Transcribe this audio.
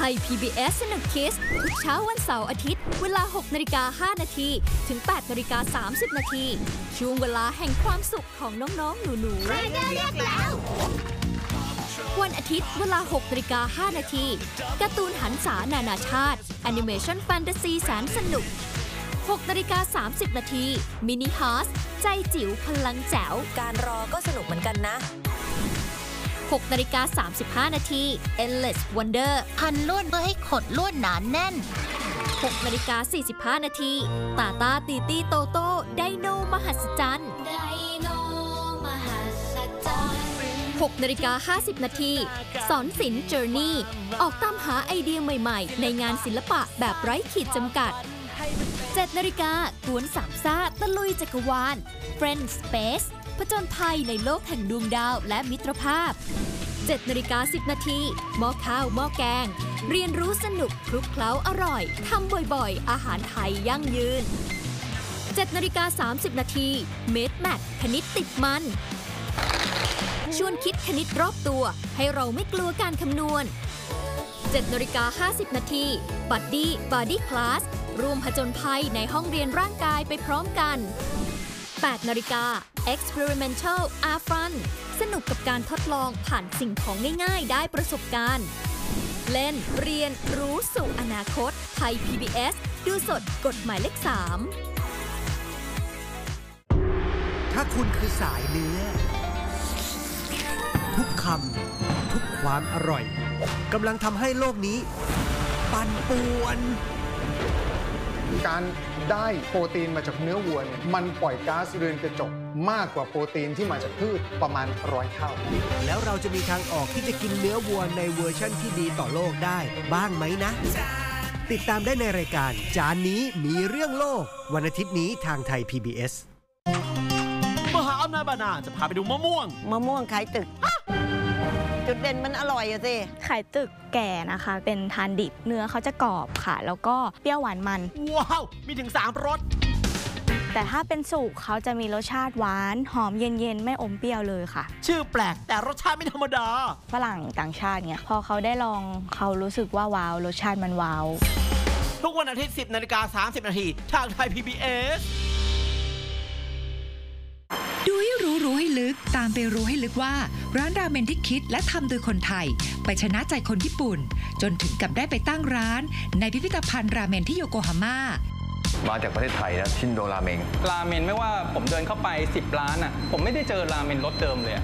ย PBS สนุกคิสทุกเช้าวันเสาร์อาทิตย์เวลา 6:05 น.ถึง 8:30 น.ช่วงเวลาแห่งความสุขของน้องๆหนูๆเรียกแล้ววันอาทิตย์เวลา 6:05 น.การ์ตูนหันษานานาชาติแอนิเมชันแฟนตาซีแสนสนุก 6:30 น.มินิฮาร์สใจจิ๋วพลังแจ๋วการรอก็สนุกเหมือนกันนะ 6:35 น. Endless Wonder พันลวดเพื่อให้ขดลวดหนาแน่น 6:45 น. ตาตาตีตี้โตโต้ไดโนมหัศจรรย์6:50 น. สอนศิลป์ Journey ออกตามหาไอเดียใหม่ๆในงานศิลปะแบบไร้ขีดจำกัด7:00 น. กวนสามซ่าตะลุยจักรวาล Friends Space ผจญภัยในโลกแห่งดวงดาวและมิตรภาพ7:10 น. หม้อข้าวหม้อแกงเรียนรู้สนุกคลุกเคล้าอร่อยทำบ่อยๆอาหารไทยยั่งยืน7:30 น. เมดแมทคณิตติดมันชวนคิดคณิตรอบตัวให้เราไม่กลัวการคำนวณ7:50 น. บัดดี้บอดี้คลาสร่วมผจญภัยในห้องเรียนร่างกายไปพร้อมกัน8:00 น. Experimental Art Fun สนุกกับการทดลองผ่านสิ่งของง่ายๆได้ประสบการณ์เล่นเรียนรู้สู่อนาคตไทย PBS ดูสดกดหมายเลข 3 ถ้าคุณคือสายเนื้อทุกคำทุกความอร่อยกำลังทำให้โลกนี้ปั่นป่วนการได้โปรตีนมาจากเนื้อวัวเนี่ยมันปล่อยก๊าซเรือนกระจกมากกว่าโปรตีนที่มาจากพืชประมาณ100 เท่าแล้วเราจะมีทางออกที่จะกินเนื้อวัวในเวอร์ชั่นที่ดีต่อโลกได้บ้างไหมนะติดตามได้ในรายการจานนี้มีเรื่องโลกวันอาทิตย์นี้ทางไทย PBS มหาอำนาจบานาจะพาไปดูมะม่วงขายตึกจุดเด่นมันอร่อยอะสิไข่ตึกแก่นะคะเป็นทานดิบเนื้อเขาจะกรอบค่ะแล้วก็เปรี้ยวหวานมันว้าวมีถึง3 รสแต่ถ้าเป็นสุกเขาจะมีรสชาติหวานหอมเย็นๆไม่อมเปรี้ยวเลยค่ะชื่อแปลกแต่รสชาติไม่ธรรมดาฝรั่งต่างชาติเนี่ยพอเขาได้ลองเขารู้สึกว่าว้าวรสชาติมันว้าวทุกวันอาทิตย์ 10:30 น.ทางไทย PBS ดูให้รู้ให้ลึกตามไปรู้ให้ลึกว่าร้านราเมนที่คิดและทำโดยคนไทยไปชนะใจคนญี่ปุ่นจนถึงกับได้ไปตั้งร้านในพิพิธภัณฑ์ราเมนที่โยโกฮาม่ามาจากประเทศไทยนะชินโดราเมงไม่ว่าผมเดินเข้าไป10 ร้านผมไม่ได้เจอราเมนรสเดิมเลย